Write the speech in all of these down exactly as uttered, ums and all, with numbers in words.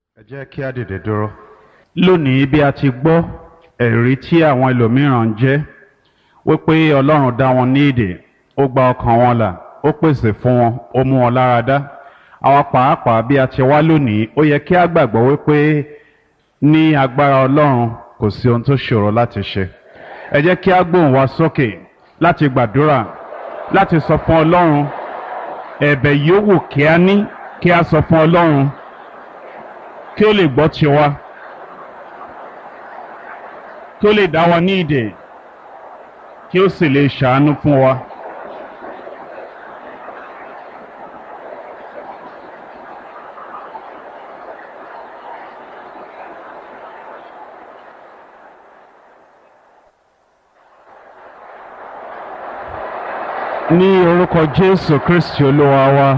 Ẹ jẹ́ kí á dìde dúró. Lónìí bí a ti gbọ́ ẹ̀rí tí àwọn ẹlòmíràn ń jẹ́ wípé Ọlọ́run dá wọn ní ìdè, ó gba ọkàn wọn là, ó pèsè fún wọn, ó mú wọn lára dá. Àwa pàápàá bí a ti wá lónìí, ó yẹ kí á gbàgbọ́ wípé ní agbára Ọlọ́run kò sí ohun tó ṣòro láti ṣe. Ẹ jẹ́ kí á gbóhùn wa sókè láti gbàdúrà, láti sọ fún Ọlọ́run ẹ̀bẹ̀ yòówù kí á ní kí á sọ fún Ọlọ́run kí ó lè gbọ́ tiwa, kí ó lè dá wa ní ìdè, kí ó sì lè ṣàánú fún wa. Ní orúkọ Jésù Kristi Olúwa wa.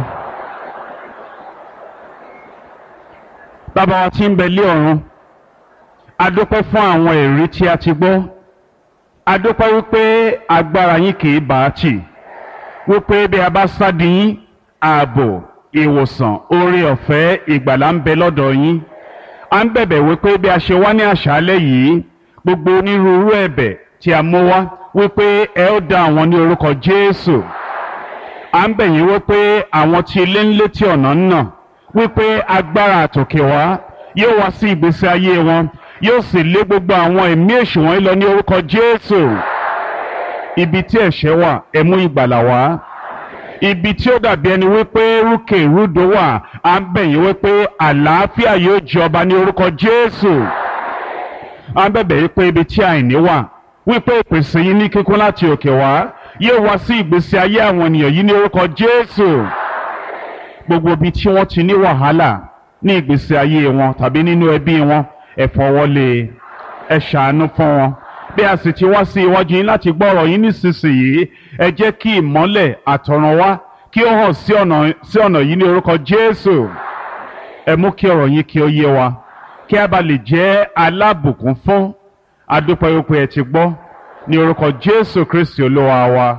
Bàbá wa tí ń bẹ lé ọ̀run, a dúpẹ́ fún àwọn ẹ̀rí tí a ti gbọ́. A dúpẹ́ wípé agbára yín kì í bá a tì, wípé bí a bá sádi yín, ààbò, ìwòsàn, oore ọ̀fẹ́, ìgbàlà ń bẹ lọ́dọ̀ yín. A ń bẹ̀bẹ̀ wípé bí a ṣe wá ní àṣálẹ́ yìí, gbogbo onírúurú ẹ̀bẹ̀ tí a mú wá, wípé ẹ ó dá àwọn ní orúkọ Jésù. À ń bẹ̀ yín wípé àwọn tí ilé ń létí ọ̀nà ń nà, wípé agbára àtòkè wá yóò wá sí ìgbésí ayé wọn, yóò sì lé gbogbo àwọn ẹ̀mí èṣù wọ̀nyí lọ ní orúkọ Jésù. Ibi tí ẹ̀ṣẹ̀ wà, ẹ mú ìgbàlà wá. Ibi tí ó dàbí ẹni wípé rúkè rúdò wà, à ń bẹ̀ yín wípé àlàáfíà yóò jọba ní orúkọ Jésù. À ń bẹ̀bẹ̀ wípé ibi tí àìní wà, wípé ìpèsè yín ní kíkún láti òkè wá yóò wá sí ìgbésí ayé àwọn ènìyàn yìí ní orúkọ Jésù. Gbogbo ibi tí wọ́n ti ní wàhálà ní ìgbésí ayé wọn tàbí nínú ẹbí wọn, ẹ fọwọ́lé, ẹ ṣàánú fún wọn. Bí a sì ti wá sí iwájú yín láti gbọ́ ọ̀rọ̀ yín nísinsìnyí, ẹ jẹ́ kí ìmọ́lẹ̀ àtọ̀run wá kí ó hàn sí ọ̀nà sí ọ̀nà yìí ní orúkọ Jésù. Ẹ mú kí ọ̀rọ̀ yín kí ó yé wa, kí a bá lè jẹ́ alábùkún fún. A dúpẹ́ wípé ẹ ti gbọ́ ní orúkọ Jésù Kristi Olúwa wa.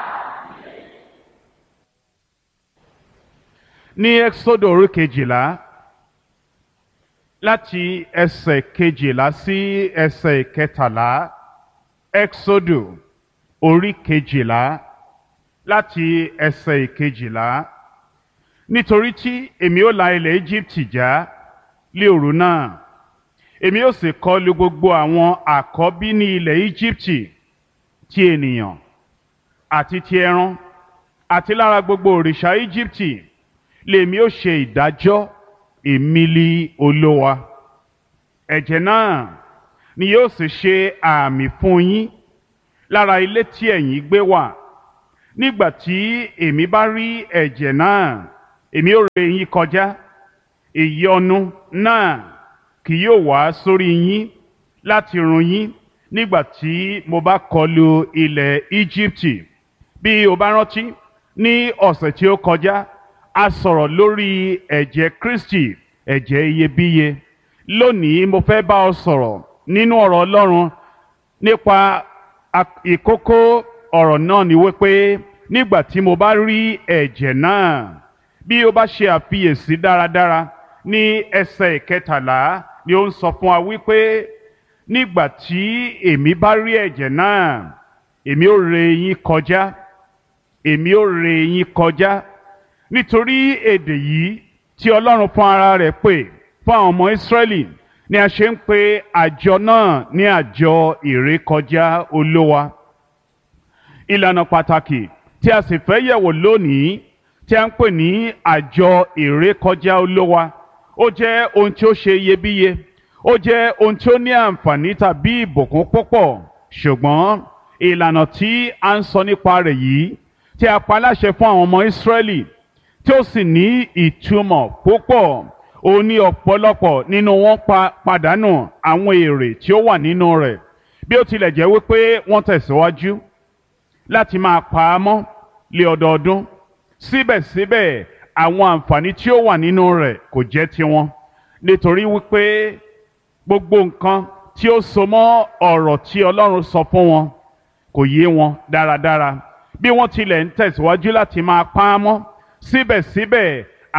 Ní Ẹ́kísódù orí kejìlá, láti ẹsẹ̀ kejìlá sí ẹsẹ̀ kẹtàlá. Ẹ́kísódù orí kejìlá láti ẹsẹ̀ kejìlá. Nítorí tí èmi ó la ilẹ̀ Íjíbítì já lé òru náà, èmi ó sì kọlu gbogbo àwọn àkọ́bí ní ilẹ̀ Íjíbítì, ti ènìyàn àti ti ẹran àti lára gbogbo òrìṣà Íjíbítì lèmi ó ṣe ìdájọ́, èmi li Olúwa. Ẹ̀jẹ̀ náà ni yóò sì ṣe àmì fún yín lára ilé tí ẹ̀yin gbé wà. Nígbà tí èmi bá rí ẹ̀jẹ̀ náà, èmi ó ré yín kọjá. Ìyọnu náà kì yóò wá sórí yín láti run yín nígbà tí mo bá kọlu ilẹ̀ Íjíbítì. Bí o bá rántí, ní ọ̀sẹ̀ tí ó kọjá, a sọ̀rọ̀ lórí ẹ̀jẹ̀ Kristi, ẹ̀jẹ̀ iyebíye. Lónìí mo fẹ́ bá ọ sọ̀rọ̀ nínú ọ̀rọ̀ Ọlọ́run nípa ìkókó ọ̀rọ̀ náà ni wípé nígbà tí mo bá rí ẹ̀jẹ̀ náà, bí o bá ṣe àfiyèsí dáradára ní ẹsẹ̀ ìkẹtàlá ni ó ń sọ fún wa wípé nígbà tí èmi bá rí ẹ̀jẹ̀ náà, èmi ó ré yín kọjá, èmi ó ré yín kọjá. Nítorí èdè yìí tí Ọlọ́run fún ara rẹ̀ pè fún àwọn ọmọ Ísírẹ́lì ni a ṣe ń pe àjọ náà ní àjọ ìrékọjá Olúwa. Ìlànà pàtàkì tí a sì fẹ́ yẹ̀wò lónìí tí a ń pè ní àjọ ìrékọjá Olúwa, ó jẹ́ ohun tí ó ṣe iyebíye, ó jẹ́ ohun tí ó ní àǹfààní tàbí ìbùkún púpọ̀. Ṣùgbọ́n ìlànà tí a ń sọ nípa rẹ̀ yìí tí a pa láṣẹ fún àwọn ọmọ Ísírẹ́lì tí ó sì ní ìtumọ̀ púpọ̀, ó ní ọ̀pọ̀lọpọ̀ nínú wọn pa pàdánù àwọn èrè tí ó wà nínú rẹ̀. Bí ó tilẹ̀ jẹ́ wípé wọ́n tẹ̀síwájú láti máa pa á mọ́ lé ọdọọdún, síbẹ̀síbẹ̀ àwọn àǹfààní tí ó wà nínú rẹ̀ kò jẹ́ tiwọn, nítorí wípé gbogbo nǹkan tí ó so mọ́ ọ̀rọ̀ tí Ọlọ́run sọ fún wọn kò yé wọn dáradára. Bí wọ́n tilẹ̀ ń tẹ̀síwájú láti máa pa á mọ́, síbẹ̀síbẹ̀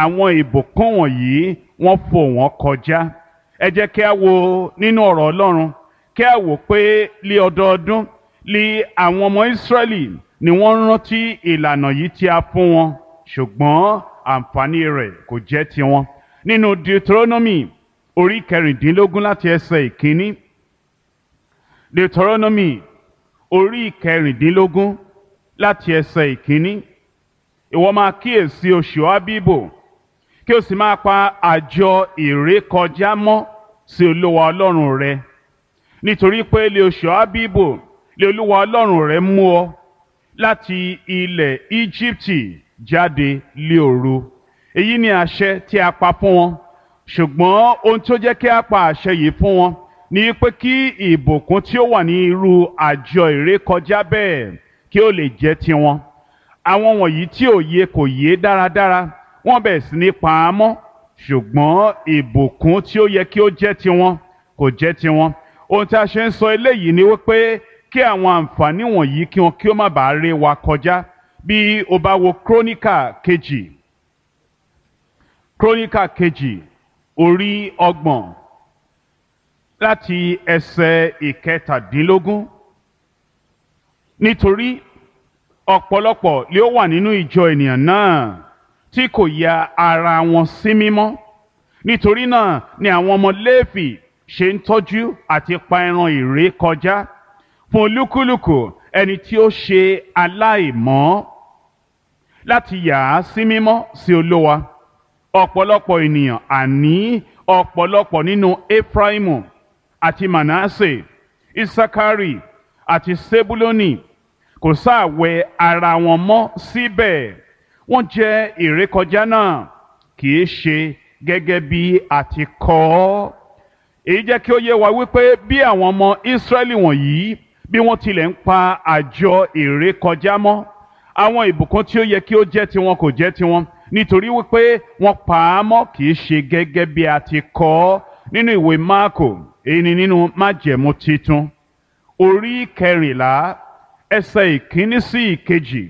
àwọn ìbùkún wọ̀nyí wọ́n fò wọ́n kọjá. Ẹ jẹ́ kí a wo nínú ọ̀rọ̀ Ọlọ́run kí a wò pé lí ọdọọdún lí àwọn ọmọ Ísírẹ́lì ni wọ́n rántí ìlànà yìí tí a fún wọn, ṣùgbọ́n àǹfààní rẹ̀ kò jẹ́ tiwọn. Nínú Deuteronomy orí kẹrìndínlógún láti ẹsẹ̀ ìkíní. Deuteronomy orí kẹrìndínlógún láti ẹsẹ̀ ìkíní. Ìwọ máa kíyèsí oṣù Ábíbò kí o sì máa pa àjọ ìrékọjá mọ́ sí Olúwa Ọlọ́run rẹ, nítorí pé lé oṣù Ábíbò lé Olúwa Ọlọ́run rẹ mú ọ láti ilẹ̀ Íjíbítì jáde lé òru. Èyí ni àṣẹ tí a pa fún wọn, ṣùgbọ́n ohun tó jẹ́ kí a pa àṣẹ yìí fún wọn ni pé kí ìbùkún tí ó wà ní irú àjọ ìrékọjá bẹ́ẹ̀ kí ó lè jẹ́ tiwọn. Àwọn wọ̀nyí tí òye kò yé dáradára wọ́n bẹ̀rẹ̀ sí ní pa á mọ́, ṣùgbọ́n ìbùkún tí ó yẹ kí ó jẹ́ tiwọn kò jẹ́ tiwọn. Ohun tí a ṣe ń sọ eléyìí ni wípé kí àwọn àǹfààní wọ̀nyí kí wọn kí ó má bàa ré wa kọjá. Bí o bá wo Kíróníkà kejì Kíróníkà kejì orí ọgbọ̀n láti ẹsẹ̀ ìkẹtàdínlógún. Nítorí ọ̀pọ̀lọpọ̀ lé ó wà nínú ìjọ ènìyàn náà tí kò ya ara wọn sí mímọ́. Nítorí náà ni àwọn ọmọ Léfì ṣe ń tọ́jú àti pa ẹran ìrékọjá fún olúkúlùkù ẹni tí ó ṣe aláìmọ́, láti yà á sí mímọ́ sí Olúwa. Ọ̀pọ̀lọpọ̀ ènìyàn, àní ọ̀pọ̀lọpọ̀ nínú Éfráímù àti Mànásè, Ísákárì àti Sébúlónì kò sáàwẹ̀ ara wọn mọ́ síbẹ̀. Wọ́n jẹ́ ìrékọjá náà kì í ṣe gẹ́gẹ́ bí a ti kọ ọ́. Èyí jẹ́ kí ó yé wa wípé bí àwọn ọmọ Ísírẹ́lì wọ̀nyí bí wọ́n tilẹ̀ ń pa àjọ ìrékọjá mọ́, àwọn ìbùkún tí ó yẹ kí ó jẹ́ tiwọn kò jẹ́ tiwọn, nítorí wípé wọ́n pa á mọ́ kì í ṣe gẹ́gẹ́ bí a ti kọ ọ́. Nínú ìwé Máàkò, èyí ni nínú Májẹ̀mú Titun orí kẹrìnlá ẹsẹ̀ ìkíní sí ìkejì.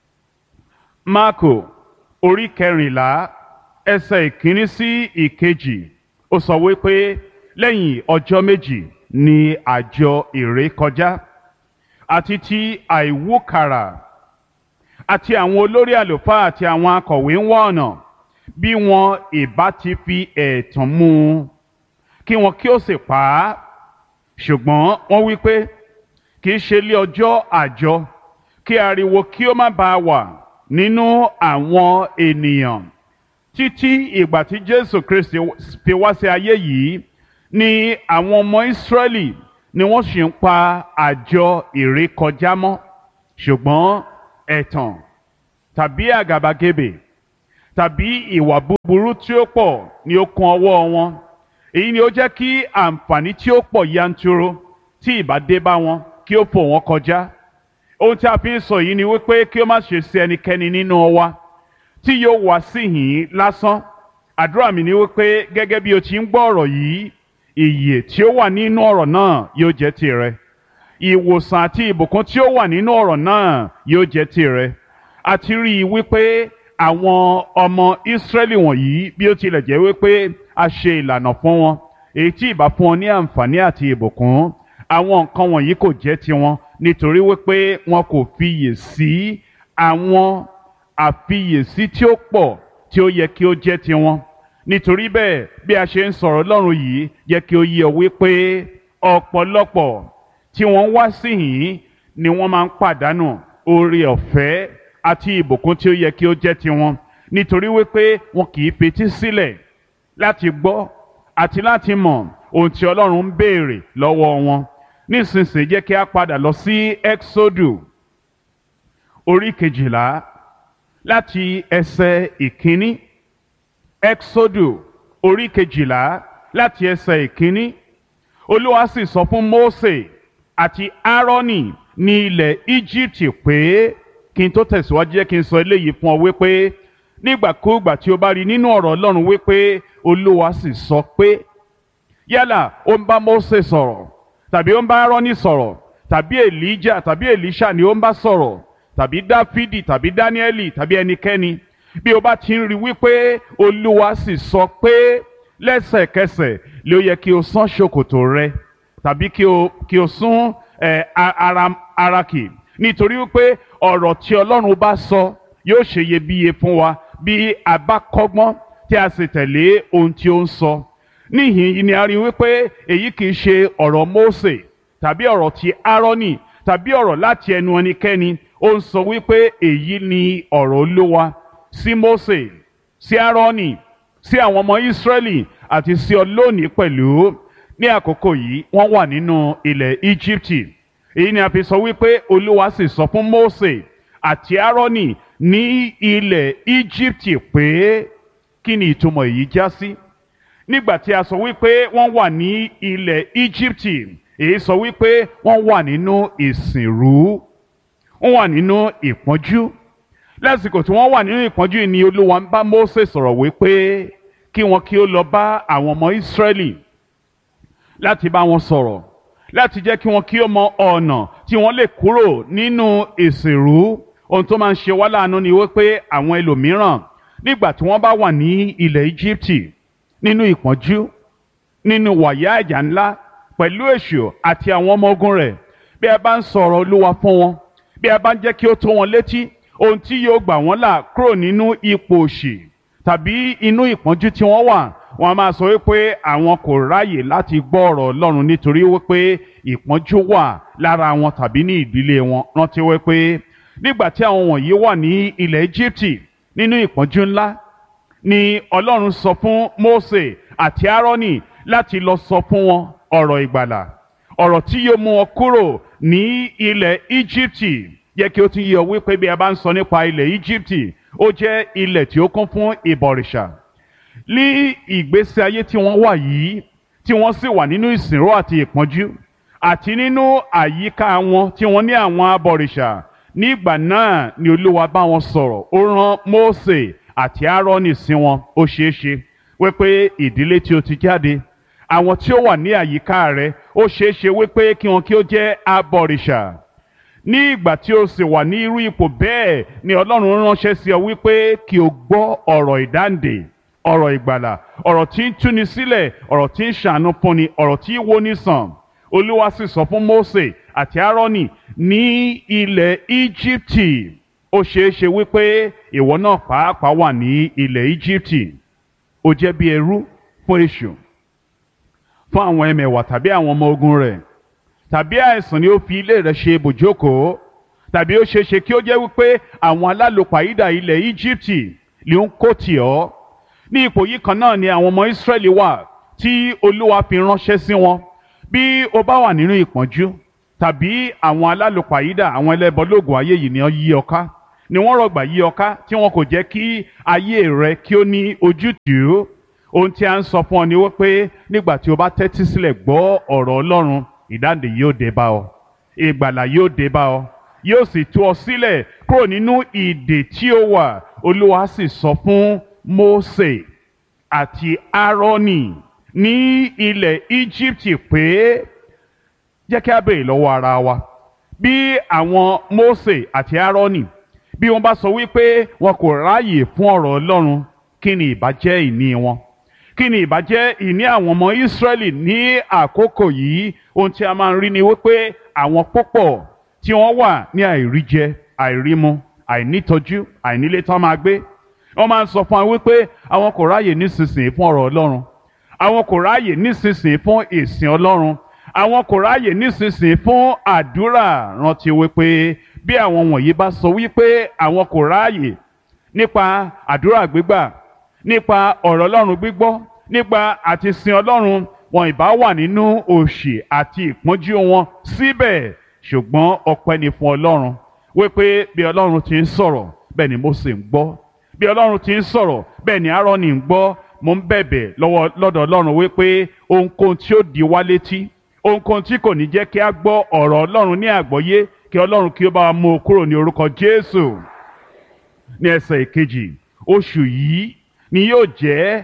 Máàkò orí kẹrìnlá ẹsẹ̀ ìkíní sí ìkejì. Ó sọ wípé lẹ́yìn ọjọ́ méjì ni àjọ ìrékọjá àti ti àìwúkàrà, àti àwọn olórí àlùfáà àti àwọn akọ̀wé ń wá ọ̀nà bí wọn ìbá ti fi ẹ̀tàn mú un kí wọn kí ó sì pa á. Ṣùgbọ́n wọ́n wí pé kì í ṣe lé ọjọ́ àjọ, kí ariwo kí ó má bàa wà nínú àwọn ènìyàn. Títí ìgbà tí Jésù Kristi fi wá sí ayé yìí ni àwọn ọmọ Ísírẹ́lì ni wọ́n sì ń pa àjọ ìrékọjá mọ́. Ṣùgbọ́n ẹ̀tàn tàbí àgàbàgebè tàbí ìwà búburú tí ó pọ̀ ni ó kún ọwọ́ wọn. Èyí ni ó jẹ́ kí àǹfààní tí ó pọ̀ yanturu tí ìbá dé bá wọn kí ó fò wọ́n kọjá. Ohun tí a fi ń sọ yìí ni wípé kí ó má ṣe sí ẹnikẹ́ni nínú wa tí yóò wá síhìn lásán. Àdúrà mi ni wípé gẹ́gẹ́ bí o ti ń gbọ́ ọ̀rọ̀ yìí, ìyè tí ó wà nínú ọ̀rọ̀ náà yóò jẹ́ tìrẹ. Ìwòsàn àti ìbùkún tí ó wà nínú ọ̀rọ̀ náà yóò jẹ́ tìrẹ. A ti rí i wípé àwọn ọmọ Ísírẹ́lì wọ̀nyí bí ó tilẹ̀ jẹ́ wípé a ṣe ìlànà fún wọn èyí tí ìbá fún wọn ní àǹfààní àti ìbùkún, àwọn nǹkan wọ̀nyí kò jẹ́ tiwọn nítorí wípé wọn kò fiyè sí àwọn àfiyèsí tí ó pọ̀ tí ó yẹ kí ó jẹ́ tiwọn. Nítorí bẹ́ẹ̀ bí a ṣe ń sọ̀rọ̀ Ọlọ́run yìí jẹ́ kí ó yé ọ wípé ọ̀pọ̀lọpọ̀ tí wọ́n wá síhìn ni wọ́n máa ń pàdánù oore ọ̀fẹ́ àti ìbùkún tí ó yẹ kí ó jẹ́ tiwọn, nítorí wípé wọn kì í fetí sílẹ̀ láti gbọ́ àti láti mọ̀ ohun tí Ọlọ́run ń béèrè lọ́wọ́ wọn. Nísinsìnyí jẹ́ kí a padà lọ sí Ẹ́ksódù orí kejìlá láti ẹsẹ̀ ìkíní. Ẹ́ksódù orí kejìlá láti ẹsẹ̀ ìkíní. Olúwa sì sọ fún Mósè àti Áárónì ní ilẹ̀ Íjíbítì pé, kí n tó tẹ̀síwájú jẹ́ kí n sọ eléyìí fún ọ wípé nígbàkúùgbà tí o bá rí nínú ọ̀rọ̀ Ọlọ́run wípé Olúwa sì sọ pé, yálà ó ń bá Mósè sọ̀rọ̀ tàbí ó ń bá Áárónì sọ̀rọ̀ tàbí Èlíjà tàbí Èlíṣà ni ó ń bá sọ̀rọ̀ tàbí Dáfídì tàbí Dáníẹ́lì tàbí ẹnikẹ́ni, bí o bá ti ń rí wípé Olúwa sì sọ pé lẹ́sẹ̀kẹsẹ̀ ló yẹ kí o sán ṣòkòtò rẹ tàbí kí o kí o sún ẹ ara ara kì nítorí wípé ọ̀rọ̀ tí Ọlọ́run bá sọ yóò ṣe iyebíye fún wa bí a bá kọ́gbọ́n tí a sì tẹ̀lé ohun tí ó ń sọ. Níhìn ni a rí wípé èyí kì í ṣe ọ̀rọ̀ Mósè tàbí ọ̀rọ̀ ti Árónì tàbí ọ̀rọ̀ láti ẹnu ẹnikẹ́ni. Ó ń sọ wípé èyí ni ọ̀rọ̀ Olúwa sí Mósè, sí Árónì, sí àwọn ọmọ Ísírẹ́lì àti sí ọ lónìí pẹ̀lú. Ní àkókò yìí wọ́n wà nínú ilẹ̀ Íjíbítì. Èyí ni a fi sọ wípé Olúwa sì sọ fún Mósè àti Árónì ní ilẹ̀ Íjíbítì pé kí ni ìtumọ̀ èyí já sí? Nígbà tí a sọ wípé wọ́n wà ní ilẹ̀ Íjíbítì, èyí sọ wípé wọ́n wà nínú ìsìnrú, wọ́n wà nínú ìpọ́njú. Lásìkò tí wọ́n wà nínú ìpọ́njú ni Olúwa ń bá Mósè sọ̀rọ̀ wípé kí wọn kí ó lọ bá àwọn ọmọ Ísírẹ́lì láti bá wọn sọ̀rọ̀, láti jẹ́ kí wọn kí ó mọ ọ̀nà tí wọ́n lè kúrò nínú ìsìnrú. Ohun tó máa ń ṣe wá láàánú ni wípé àwọn ẹlòmíràn nígbà tí wọ́n bá wà ní ilẹ̀ Íjíbítì nínú ìpọ́njú, nínú wàyà ìjà ńlá pẹ̀lú èṣù àti àwọn ọmọ ogun rẹ̀, bí a bá ń sọ̀rọ̀ Olúwa fún wọn, bí a bá ń jẹ́ kí ó tó wọn létí ohun tí yóò gbà wọ́n là kúrò nínú ipò òṣì tàbí inú ìpọ́njú tí wọ́n wà, wọ́n a máa sọ wípé àwọn kò ráyè láti gbọ́ ọ̀rọ̀ Ọlọ́run nítorí wípé ìpọ́njú wà lára wọn tàbí ní ìdílé wọn. Rántí wípé nígbà tí àwọn wọ̀nyí wà ní ilẹ̀ Íjíbítì nínú ìpọ́njú ńlá ni Ọlọ́run sọ fún Mósè àti Árónì láti lọ sọ fún wọn ọ̀rọ̀ ìgbàlà, ọ̀rọ̀ tí yóò mú wọn kúrò ní ilẹ̀ Íjíbítì. Yẹ kí ó tún yé ọ wípé bí a bá ń sọ nípa ilẹ̀ Íjíbítì, ó jẹ́ ilẹ̀ tí ó kún fún ìbọ̀rìṣà. Ní ìgbésí ayé tí wọ́n wà yìí, tí wọ́n sì wà nínú ìsìnrú àti ìpọ́njú, àti nínú àyíká wọn tí wọ́n ní àwọn abọ̀rìṣà, nígbà náà ni Olúwa bá wọn sọ̀rọ̀. Ó rán Mósè àti Árónì sí wọn. Ó ṣeé ṣe wípé ìdílé tí ó ti jáde, àwọn tí ó wà ní àyíká rẹ, ó ṣeé ṣe wípé kí wọn kí ó jẹ́ abọ̀rìṣà. Ní ìgbà tí o sì wà ní irú ipò bẹ́ẹ̀ ni Ọlọ́run ránṣẹ́ sí ọ wípé kí o gbọ́ ọ̀rọ̀ ìdáǹdè, ọ̀rọ̀ ìgbàlà, ọ̀rọ̀ tí ń túni sílẹ̀, ọ̀rọ̀ tí ń ṣàánú fúnni, ọ̀rọ̀ tí ń wóni sàn. Olúwa sì sọ fún Mósè àti Árónì ní ilẹ̀ Íjíbítì. Ó ṣeé ṣe wípé ìwọ náà pàápàá wà ní ilẹ̀ Íjíbítì. Ó jẹ́ bí ẹrú fún èṣù, fún àwọn ẹmẹ̀wà tàbí àwọn ọmọ ogun rẹ̀, tàbí àìsàn ni ó fi ilé rẹ̀ ṣe ibùjókòó, tàbí ó ṣeé ṣe kí ó jẹ́ wípé àwọn alálòpàídà ilẹ̀ Íjíbítì ló ń kó tì ọ́. Ní ipò yìí kan náà ni àwọn ọmọ Ísírẹ́lì wà tí Olúwa fi ránṣẹ́ sí wọn. Bí o bá wà nínú ìpọ́njú, tàbí àwọn alálòpàídà, àwọn ẹlẹ́bọlóògùn ayé yìí ni wọ́n yí ọ ká, ni wọ́n rọ̀gbà yí ọ ká, tí wọn kò jẹ́ kí ayé rẹ kí ó ní ojútùú. Ohun tí a ń sọ fún ọ ni wípé nígbà tí o bá tẹ́tí sílẹ̀ gbọ́ ọ̀rọ̀ Ọlọ́run, ìdáǹdè yóò dé bá ọ, ìgbàlà yóò dé bá ọ, yóò sì tú ọ sílẹ̀ kúrò nínú ìdè tí ó wà. Olúwa sì sọ fún Mósè àti Árónì ní ilẹ̀ Íjíbítì pé jẹ́ kí a béèrè lọ́wọ́ ara wa, bí àwọn Mósè àti Árónì bí wọ́n bá sọ wípé wọn kò ráàyè fún ọ̀rọ̀ Ọlọ́run, kí ni ìbá jẹ́ ìní wọn? Kí ni ìbá jẹ́ ìní àwọn ọmọ Ísírẹ́lì ní àkókò yìí? Ohun tí a máa ń rí ni wípé àwọn púpọ̀ tí wọ́n wà ní àìríjẹ, àìrímu, àìnítọ́jú, àìnílé tán máa gbé, wọ́n máa ń sọ fún wa wípé àwọn kò ráàyè nísinsìnyí fún ọ̀rọ̀ Ọlọ́run, àwọn kò ráàyè nísinsìnyí fún ìsìn Ọlọ́run, àwọn kò ráàyè nísinsìnyí fún àdúrà. Rántí wípé bí àwọn wọ̀nyí bá sọ wípé àwọn kò ráàyè nípa àdúrà gbígbà, nípa ọ̀rọ̀ Ọlọ́run gbígbọ́, nípa àti sin Ọlọ́run, wọn ìbá wà nínú òṣì àti ìpọ́njú wọn síbẹ̀. Ṣùgbọ́n ọpẹ́ ni fún Ọlọ́run wípé bí Ọlọ́run ti ń sọ̀rọ̀ bẹ́ẹ̀ ni Mósè ń gbọ́, bí Ọlọ́run ti ń sọ̀rọ̀ bẹ́ẹ̀ ni Árónì ń gbọ́. Mo ń bẹ̀bẹ̀ lọ́wọ́ lọ́dọ̀ Ọlọ́run wípé ohunkóhun tí ó di wá létí, ohunkóhun tí kò ní jẹ́ kí a gbọ́ ọ̀rọ̀ Ọlọ́run ní àgbọ́yé, kí Ọlọ́run kí ó bá wa mú o kúrò ní orúkọ Jésù. Ní ẹsẹ̀ ìkejì, oṣù yìí ni yóò jẹ́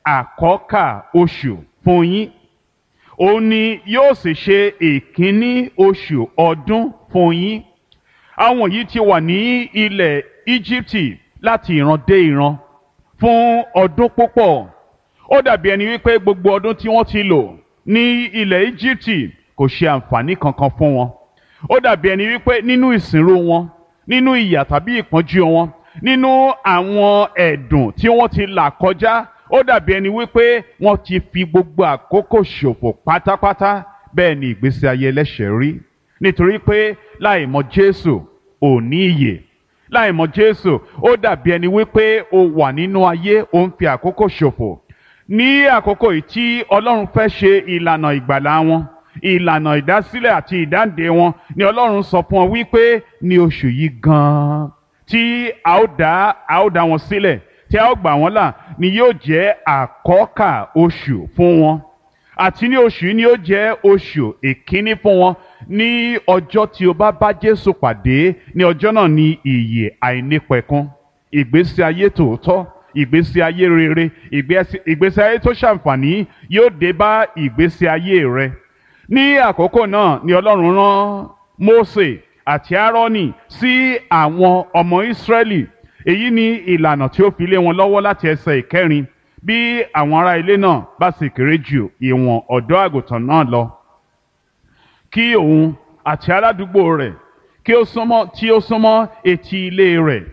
àkọ́kà oṣù fún yín, òun ni yóò sì ṣe ìkíní oṣù ọdún fún yín. Àwọn yìí ti wà ní ilẹ̀ Íjíbítì láti ìran dé ìran fún ọdún púpọ̀. Ó dàbí ẹni wípé gbogbo ọdún tí wọ́n ti lò ní ilẹ̀ Íjíbítì kò ṣe àǹfààní kankan fún wọn. Ó dàbí ẹni wípé nínú ìsìnrú wọn, nínú ìyà tàbí ìpọ́njú wọn, nínú àwọn ẹ̀dùn tí wọ́n ti là kọjá, ó dàbí ẹni wípé wọ́n ti fi gbogbo àkókò ṣòfò pátápátá. Bẹ́ẹ̀ ni ìgbésí ayé ẹlẹ́ṣẹ̀ rí, nítorí pé láì mọ̀ Jésù ò ní ìyè. Láì mọ̀ Jésù ó dàbí ẹni wípé o wà nínú ayé o ń fi àkókò ṣòfò. Ní àkókò yìí tí Ọlọ́run fẹ́ ṣe ìlànà ìgbàlà wọn, ìlànà ìdásílẹ̀ àti ìdáǹdè wọn, ni Ọlọ́run sọ fún ọ wípé ní oṣù yìí gan-an tí a ó dá a ó dá wọn sílẹ̀, tí a ó gbà wọ́n là, ni yóò jẹ́ àkọ́kà oṣù fún wọn. Àti ní oṣù yìí ni yóò jẹ́ oṣù ìkíní fún wọn. Ní ọjọ́ tí o bá bá Jésù pàdé, ní ọjọ́ náà ni ìyè àìnípẹ̀kun, ìgbésí ayé tòótọ́, ìgbésí ayé rere, ìgbésí ayé tó ṣàǹfààní yóò dé bá ìgbésí ayé rẹ. Ní àkókò náà ni Ọlọ́run rán Mósè àti Áárónì sí àwọn ọmọ Ísírẹ́lì. Èyí ni ìlànà tí ó fi lé wọn lọ́wọ́ láti ẹsẹ̀ ìkẹrin. Bí àwọn ará ilé náà bá sì kéré ju ìwọ̀n ọ̀dọ́ àgùntàn náà lọ, kí òun àti aládùúgbò rẹ̀ kí ó súnmọ́ tí ó súnmọ́ etí ilé rẹ̀,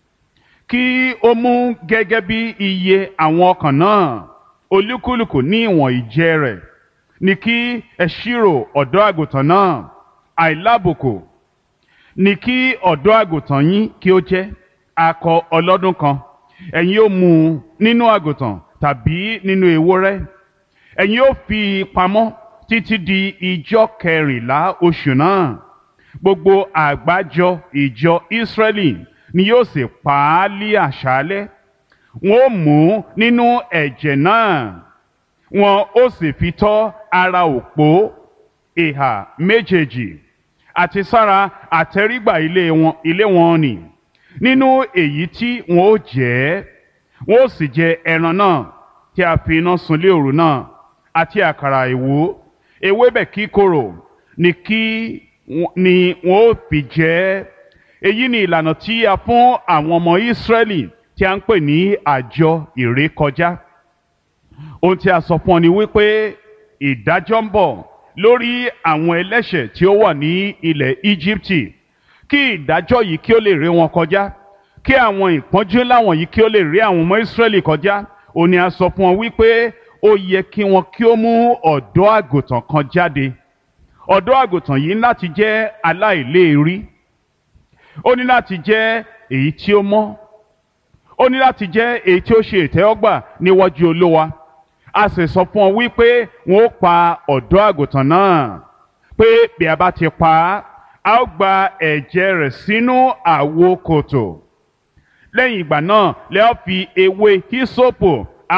kí ó mú gẹ́gẹ́ bí iye àwọn ọkàn náà, olúkúlùkù ní ìwọ̀n ìjẹ rẹ̀, ní kí ẹ ṣírò ọ̀dọ́ àgùntàn náà. Àìlábùkù ní kí ọ̀dọ́ àgùntàn yín kí ó jẹ́, akọ ọlọ́dún kan. Ẹ̀yin ó mú un nínú àgùntàn tàbí nínú ewúrẹ́. Ẹ̀yin ó fi pamọ́ títí di ijọ́ kẹrìnlá oṣù náà. Gbogbo àgbájọ ìjọ Ísírẹ́lì ni yóò sì pa á lí àṣálẹ́. Wọn ó mú nínú ẹ̀jẹ̀ náà, wọn ó sì fi tọ́ ara òpó ìhà méjèèjì àti sára àtẹ́rígbà ilé wọn ilé wọn nì. Nínú èyí tí wọn ó jẹ, wọn ó sì jẹ ẹran náà tí a fi iná sun lé òru náà, àti àkàrà ìwú, ewébẹ̀ kíkorò ni kí ni wọn ó fi jẹ. Èyí ni ìlànà tí a fún àwọn ọmọ Ísírẹ́lì tí a ń pè ní àjọ ìrékọjá. Ohun tí a sọ fún ọ ni wípé ìdájọ́ ń bọ̀ lórí àwọn ẹlẹ́ṣẹ̀ tí ó wà ní ilẹ̀ Íjíbítì, kí ìdájọ́ yìí kí ó lè ré wọn kọjá, kí àwọn ìpọ́njú láwọn yìí kí ó lè rí àwọn ọmọ Ísírẹ́lì kọjá. Ó ní a sọ fún wọn wípé ó yẹ kí wọn kí ó mú ọ̀dọ́ àgùntàn kan jáde. Ọ̀dọ́ àgùntàn yìí ní láti jẹ́ aláìléèrí, ó ní láti jẹ́ èyí tí ó mọ́, ó ní láti jẹ́ èyí tí ó ṣe ìtẹ́wọ́gbà níwájú Olúwa. A sì sọ fún ọ wípé wọn ó pa ọ̀dọ́ àgùntàn náà, pé bí a bá ti pa á, a ó gba ẹ̀jẹ̀ rẹ̀ sínú àwo kòtò. Lẹ́yìn ìgbà náà lẹ́ ó fi ewé hísópù